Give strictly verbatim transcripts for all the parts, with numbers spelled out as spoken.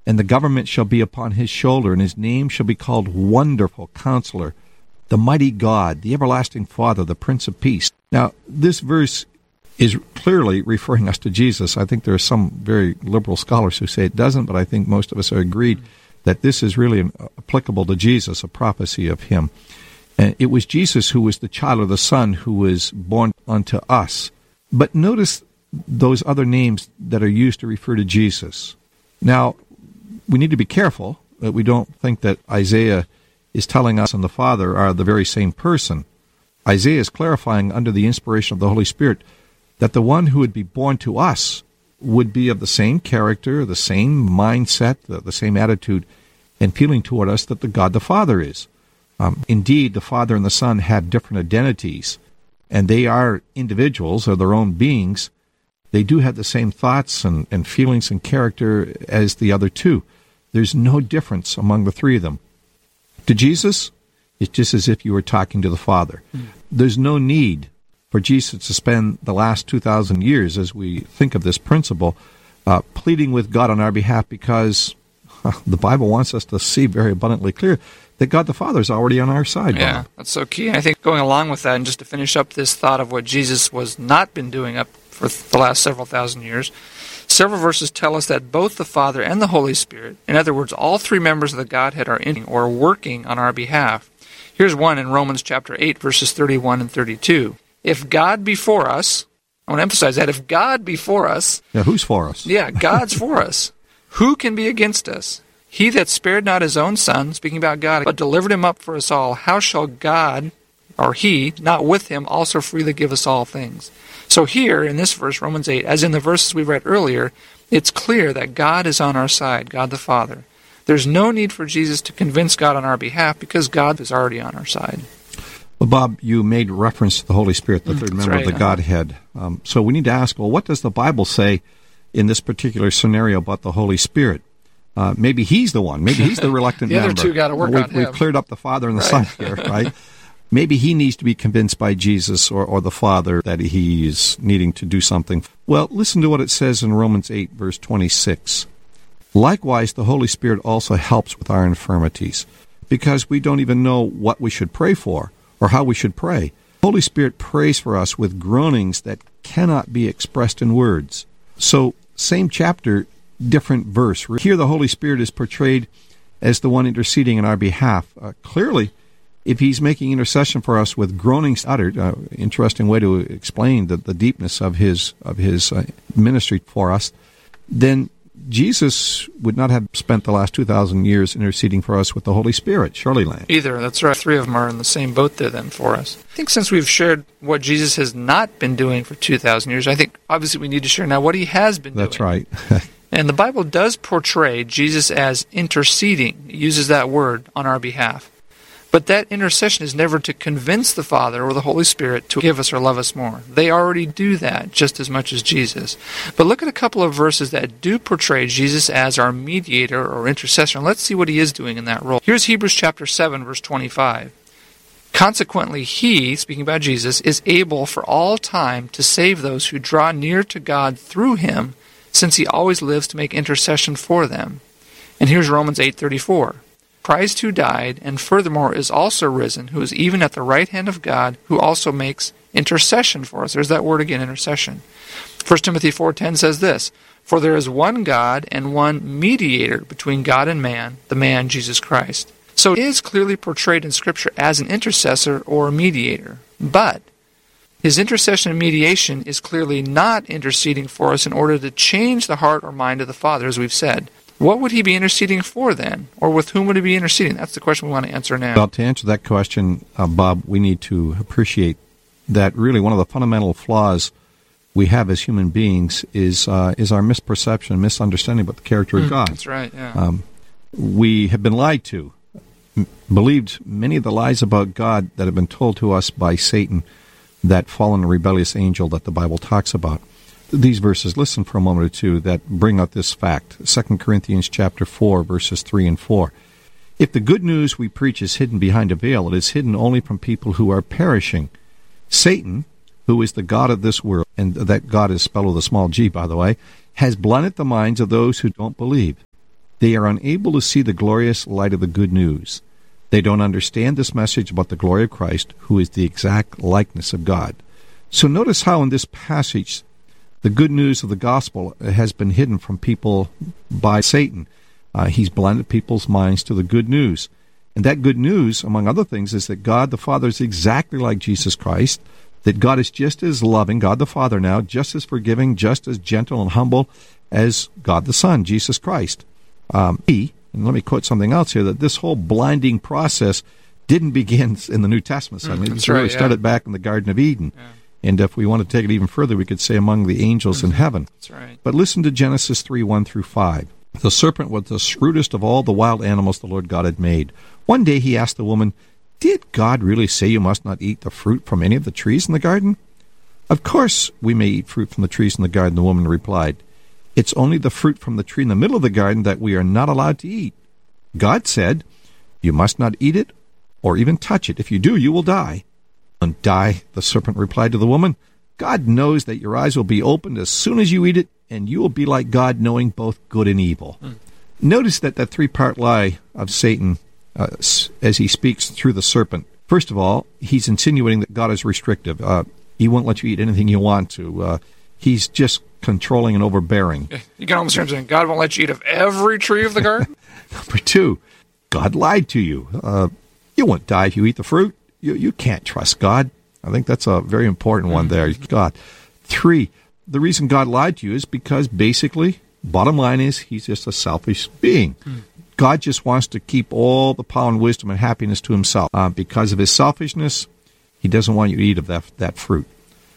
and the government shall be upon his shoulder, and his name shall be called Wonderful Counselor, the Mighty God, the Everlasting Father, the Prince of Peace. Now, this verse is clearly referring us to Jesus. I think there are some very liberal scholars who say it doesn't, but I think most of us are agreed that this is really applicable to Jesus, a prophecy of him. And it was Jesus who was the child of the Son who was born unto us. But notice those other names that are used to refer to Jesus. Now, we need to be careful that we don't think that Isaiah is telling us and the Father are the very same person. Isaiah is clarifying under the inspiration of the Holy Spirit that the one who would be born to us would be of the same character, the same mindset, the, the same attitude and feeling toward us that the God the Father is. Um, indeed, the Father and the Son have different identities, and they are individuals or their own beings. They do have the same thoughts and, and feelings and character as the other two. There's no difference among the three of them. To Jesus, it's just as if you were talking to the Father. Mm. There's no need for Jesus to spend the last two thousand years, as we think of this principle, uh, pleading with God on our behalf, because uh, the Bible wants us to see very abundantly clear that God the Father is already on our side. Yeah, Bob. That's so key. I think going along with that, and just to finish up this thought of what Jesus was not been doing up for the last several thousand years, several verses tell us that both the Father and the Holy Spirit, in other words, all three members of the Godhead, are in or working on our behalf. Here's one in Romans chapter eight, verses thirty-one and thirty-two. If God be for us, I want to emphasize that, if God be for us... Yeah, who's for us? Yeah, God's for us. Who can be against us? He that spared not his own Son, speaking about God, but delivered him up for us all, how shall God, or he, not with him, also freely give us all things? So here, in this verse, Romans eight, as in the verses we read earlier, it's clear that God is on our side, God the Father. There's no need for Jesus to convince God on our behalf, because God is already on our side. Well, Bob, you made reference to the Holy Spirit, the third mm, member right, of the huh? Godhead. Um, so we need to ask, well, what does the Bible say in this particular scenario about the Holy Spirit? Uh, maybe he's the one. Maybe he's the reluctant the member. The other two got to work we've, on him. We've cleared up the Father and the right. Son here, right? Maybe he needs to be convinced by Jesus or, or the Father that he is needing to do something. Well, listen to what it says in Romans eight, verse twenty-six. Likewise, the Holy Spirit also helps with our infirmities, because we don't even know what we should pray for or how we should pray. The Holy Spirit prays for us with groanings that cannot be expressed in words. So, same chapter, different verse. Here the Holy Spirit is portrayed as the one interceding in our behalf. Uh, clearly, if he's making intercession for us with groanings uttered, uh, interesting way to explain the, the deepness of his of his uh, ministry for us, then Jesus would not have spent the last two thousand years interceding for us with the Holy Spirit, surely, Lance. Either. That's right. Three of them are in the same boat there then for us. I think since we've shared what Jesus has not been doing for two thousand years, I think obviously we need to share now what he has been That's doing. That's right. And the Bible does portray Jesus as interceding. It uses that word on our behalf. But that intercession is never to convince the Father or the Holy Spirit to give us or love us more. They already do that just as much as Jesus. But look at a couple of verses that do portray Jesus as our mediator or intercessor. And let's see what he is doing in that role. Here's Hebrews chapter seven, verse twenty-five. Consequently, he, speaking about Jesus, is able for all time to save those who draw near to God through him, since he always lives to make intercession for them. And here's Romans eight thirty-four. Christ who died, and furthermore is also risen, who is even at the right hand of God, who also makes intercession for us. There's that word again, intercession. First Timothy four ten says this, For there is one God and one mediator between God and man, the man Jesus Christ. So he is clearly portrayed in Scripture as an intercessor or a mediator. But his intercession and mediation is clearly not interceding for us in order to change the heart or mind of the Father, as we've said. What would he be interceding for then? Or with whom would he be interceding? That's the question we want to answer now. Well, to answer that question, uh, Bob, we need to appreciate that really one of the fundamental flaws we have as human beings is uh, is our misperception, misunderstanding about the character mm, of God. That's right, yeah. Um, we have been lied to, m- believed many of the lies about God that have been told to us by Satan, that fallen and rebellious angel that the Bible talks about. These verses, listen for a moment or two, that bring out this fact. Second Corinthians chapter four, verses three and four. If the good news we preach is hidden behind a veil, it is hidden only from people who are perishing. Satan, who is the god of this world, and that God is spelled with a small g, by the way, has blinded the minds of those who don't believe, They are unable to see the glorious light of the good news. They don't understand this message about the glory of Christ, who is the exact likeness of God. So notice how in this passage, the good news of the gospel has been hidden from people by Satan. Uh, he's blinded people's minds to the good news. And that good news, among other things, is that God the Father is exactly like Jesus Christ, that God is just as loving, God the Father now, just as forgiving, just as gentle and humble as God the Son, Jesus Christ. Um, he, and let me quote something else here, that this whole blinding process didn't begin in the New Testament. So, I mean, it really right, started yeah. back in the Garden of Eden. Yeah. And if we want to take it even further, we could say among the angels in heaven. That's right. But listen to Genesis three, one through five. The serpent was the shrewdest of all the wild animals the Lord God had made. One day he asked the woman, "Did God really say you must not eat the fruit from any of the trees in the garden?" "Of course we may eat fruit from the trees in the garden," the woman replied. "It's only the fruit from the tree in the middle of the garden that we are not allowed to eat. God said, 'You must not eat it or even touch it. If you do, you will die.'" "And die," the serpent replied to the woman. "God knows that your eyes will be opened as soon as you eat it, and you will be like God, knowing both good and evil." Mm. Notice that that three-part lie of Satan, uh, as he speaks through the serpent. First of all, he's insinuating that God is restrictive. Uh, he won't let you eat anything you want to. Uh, he's just controlling and overbearing. You can almost hear him saying, God won't let you eat of every tree of the garden? Number two, God lied to you. Uh, you won't die if you eat the fruit. You, you can't trust God. I think that's a very important one there. God. Three, the reason God lied to you is because basically, bottom line is, he's just a selfish being. Mm. God just wants to keep all the power and wisdom and happiness to himself. Uh, because of his selfishness, he doesn't want you to eat of that, that fruit.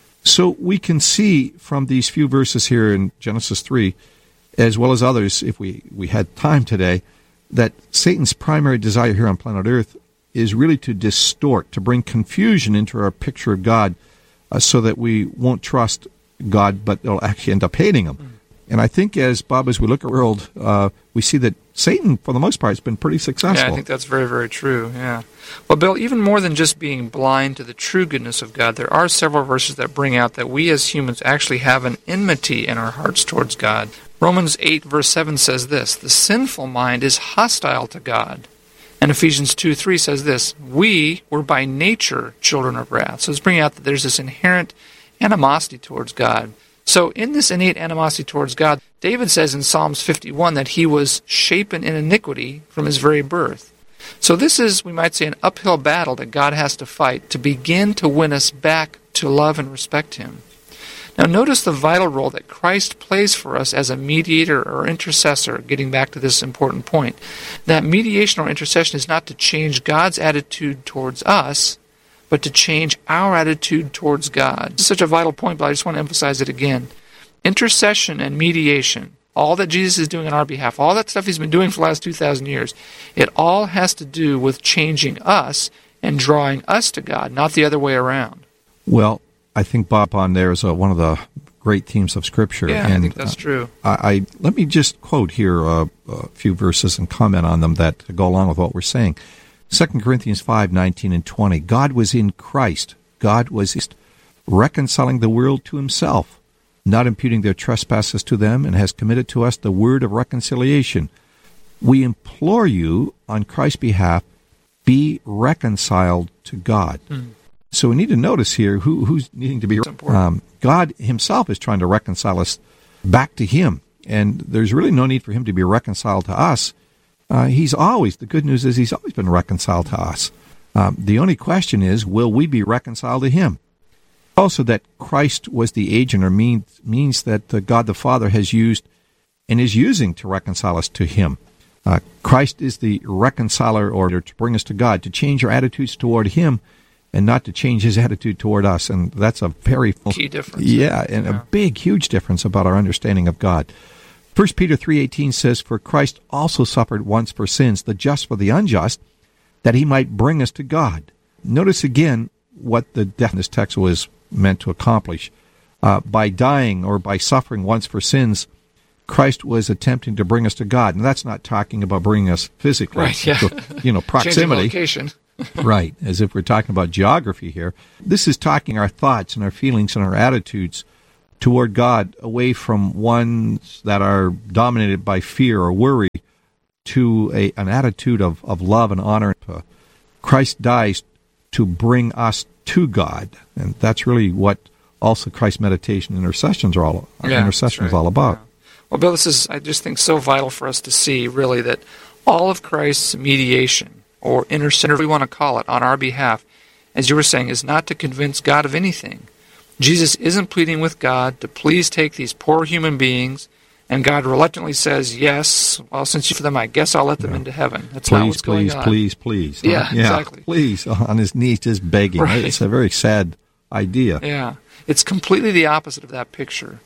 So we can see from these few verses here in Genesis three, as well as others, if we, we had time today, that Satan's primary desire here on planet Earth is really to distort, to bring confusion into our picture of God, uh, so that we won't trust God, but it'll actually end up hating him. Mm. And I think, as Bob, as we look at the world, uh, we see that Satan, for the most part, has been pretty successful. Yeah, I think that's very, very true, yeah. Well, Bill, even more than just being blind to the true goodness of God, there are several verses that bring out that we as humans actually have an enmity in our hearts towards God. Romans eight, verse seven says this, "The sinful mind is hostile to God." And Ephesians two, three says this, "We were by nature children of wrath." So it's bringing out that there's this inherent animosity towards God. So in this innate animosity towards God, David says in Psalms fifty-one that he was shapen in iniquity from his very birth. So this is, we might say, an uphill battle that God has to fight to begin to win us back to love and respect him. Now notice the vital role that Christ plays for us as a mediator or intercessor, getting back to this important point. That mediation or intercession is not to change God's attitude towards us, but to change our attitude towards God. It's such a vital point, but I just want to emphasize it again. Intercession and mediation, all that Jesus is doing on our behalf, all that stuff he's been doing for the last two thousand years, it all has to do with changing us and drawing us to God, not the other way around. Well, I think, Bob, on there is uh, one of the great themes of Scripture. Yeah, and, I think that's true. Uh, I, I Let me just quote here uh, a few verses and comment on them that go along with what we're saying. Second Corinthians five, nineteen and twenty, God was in Christ. God was reconciling the world to himself, not imputing their trespasses to them, and has committed to us the word of reconciliation. We implore you, on Christ's behalf, be reconciled to God. Mm. So we need to notice here who, who's needing to be. Um, God himself is trying to reconcile us back to him, and there's really no need for him to be reconciled to us. Uh, he's always, the good news is he's always been reconciled to us. Um, the only question is, will we be reconciled to him? Also, that Christ was the agent or means, means that uh, God the Father has used and is using to reconcile us to him. Uh, Christ is the reconciler, or to bring us to God, to change our attitudes toward him and not to change his attitude toward us. And that's a very key difference. Yeah, and yeah. a big, huge difference about our understanding of God. First Peter three eighteen says, "For Christ also suffered once for sins, the just for the unjust, that he might bring us to God." Notice again what the death in this text was meant to accomplish. Uh, by dying or by suffering once for sins, Christ was attempting to bring us to God. And that's not talking about bringing us physically, right, yeah. to, you know, proximity. Changing location. Right, as if we're talking about geography here. This is talking our thoughts and our feelings and our attitudes toward God away from ones that are dominated by fear or worry to a, an attitude of, of love and honor. Christ dies to bring us to God, and that's really what also Christ's meditation and intercessions are all yeah, intercession right. is all about. Yeah. Well, Bill, this is, I just think, so vital for us to see, really, that all of Christ's mediation, or intercession, whatever we want to call it, on our behalf, as you were saying, is not to convince God of anything. Jesus isn't pleading with God to please take these poor human beings, and God reluctantly says, yes, well, since you for them, I guess I'll let them yeah. into heaven. That's please, not what's please, going on. Please, please, please. Yeah, uh, yeah, exactly. Please, on his knees, just begging. Right. It's a very sad idea. Yeah. It's completely the opposite of that picture.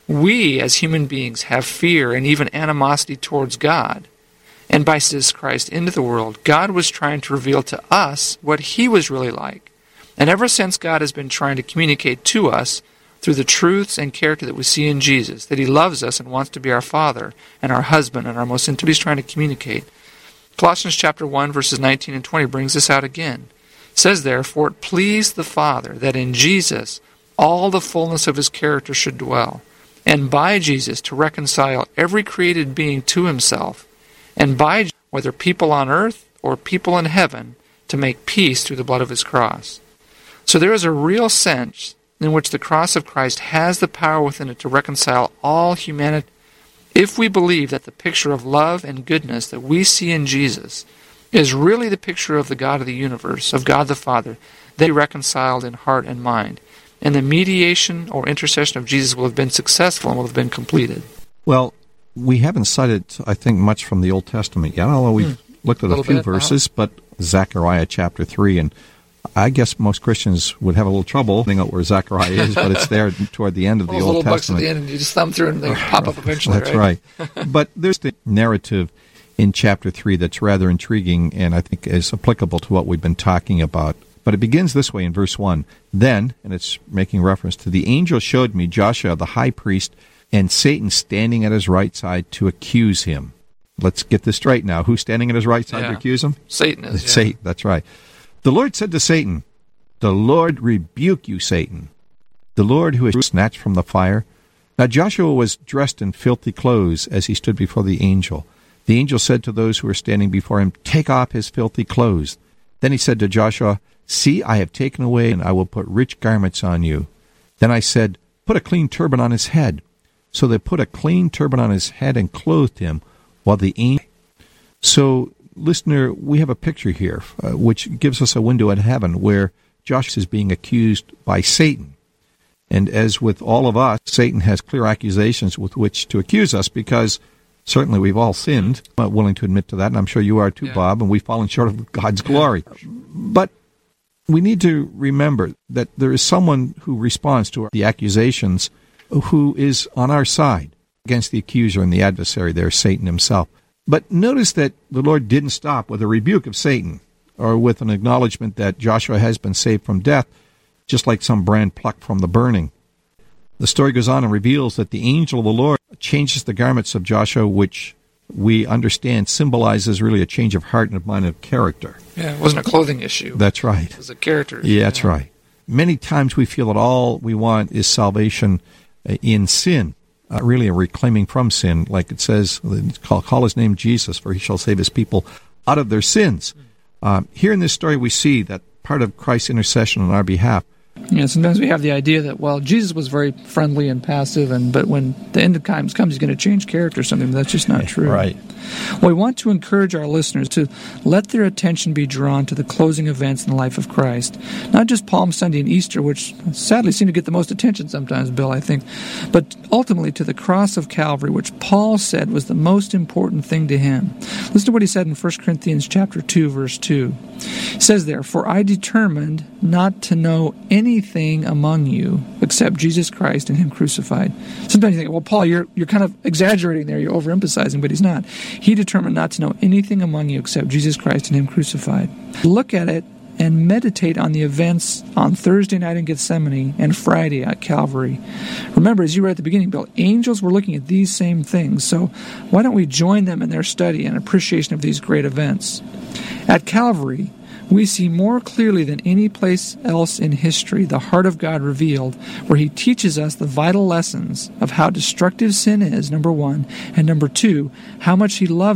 We, as human beings, have fear and even animosity towards God. And by Jesus Christ into the world, God was trying to reveal to us what He was really like. And ever since, God has been trying to communicate to us through the truths and character that we see in Jesus, that He loves us and wants to be our Father and our husband and our most intimate. He's trying to communicate. Colossians chapter one, verses nineteen and twenty brings this out again. It says there, "For it pleased the Father that in Jesus all the fullness of His character should dwell, and by Jesus to reconcile every created being to Himself, and by whether people on earth or people in heaven, to make peace through the blood of His cross." So there is a real sense in which the cross of Christ has the power within it to reconcile all humanity. If we believe that the picture of love and goodness that we see in Jesus is really the picture of the God of the universe, of God the Father, they reconciled in heart and mind, and the mediation or intercession of Jesus will have been successful and will have been completed. Well, we haven't cited, I think, much from the Old Testament yet, although we've hmm. looked at a, a few bit, verses, uh-huh. but Zechariah chapter three, and I guess most Christians would have a little trouble finding out where Zechariah is, but it's there toward the end of well, the Old little Testament. Books at the end, and you just thumb through and they pop up eventually. That's right. right. But there's the narrative in chapter three that's rather intriguing and I think is applicable to what we've been talking about. But it begins this way in verse one. "Then," and it's making reference to, "the angel showed me Joshua the high priest and Satan standing at his right side to accuse him." Let's get this straight now. Who's standing at his right side yeah. to accuse him? Satan is. Yeah. Satan, that's right. "The Lord said to Satan, 'The Lord rebuke you, Satan, the Lord who is snatched from the fire.' Now Joshua was dressed in filthy clothes as he stood before the angel. The angel said to those who were standing before him, 'Take off his filthy clothes.' Then he said to Joshua, 'See, I have taken away, and I will put rich garments on you.' Then I said, 'Put a clean turban on his head.' So they put a clean turban on his head and clothed him, while the angel..." So, listener, we have a picture here, uh, which gives us a window at heaven, where Joshua is being accused by Satan. And as with all of us, Satan has clear accusations with which to accuse us, because certainly we've all sinned. I'm not willing to admit to that, and I'm sure you are too, yeah. Bob, and we've fallen short of God's glory. But we need to remember that there is someone who responds to the accusations who is on our side against the accuser and the adversary there, Satan himself. But notice that the Lord didn't stop with a rebuke of Satan or with an acknowledgement that Joshua has been saved from death, just like some brand plucked from the burning. The story goes on and reveals that the angel of the Lord changes the garments of Joshua, which we understand symbolizes really a change of heart and of mind and of character. Yeah, it wasn't a clothing issue. That's right. It was a character issue. Yeah, that's yeah. right. Many times we feel that all we want is salvation in sin, uh, really a reclaiming from sin, like it says, call, call his name Jesus, for he shall save his people out of their sins. Um, here in this story we see that part of Christ's intercession on our behalf. Yeah, sometimes we have the idea that, well, Jesus was very friendly and passive, and but when the end of times comes, he's going to change character or something. That's just not true. Right. Well, we want to encourage our listeners to let their attention be drawn to the closing events in the life of Christ. Not just Palm Sunday and Easter, which sadly seem to get the most attention sometimes, Bill, I think, but ultimately to the cross of Calvary, which Paul said was the most important thing to him. Listen to what he said in First Corinthians chapter two, verse two. He says there, "For I determined not to know anything among you except Jesus Christ and Him crucified." Sometimes you think, well, Paul, you're you're kind of exaggerating there, you're overemphasizing, but he's not. He determined not to know anything among you except Jesus Christ and Him crucified. Look at it and meditate on the events on Thursday night in Gethsemane and Friday at Calvary. Remember, as you read at the beginning, Bill, angels were looking at these same things, so why don't we join them in their study and appreciation of these great events? At Calvary, we see more clearly than any place else in history the heart of God revealed, where He teaches us the vital lessons of how destructive sin is, number one, and number two, how much He loves